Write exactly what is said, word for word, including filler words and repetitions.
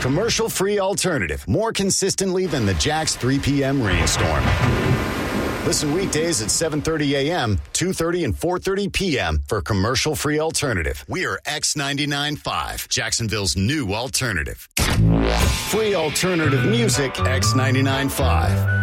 Commercial-free alternative. More consistently than the Jax three p.m. rainstorm. Listen weekdays at seven thirty a.m., two thirty, and four thirty p.m. for Commercial-free alternative. We are X ninety-nine point five, Jacksonville's new alternative. Free alternative music, X ninety-nine point five.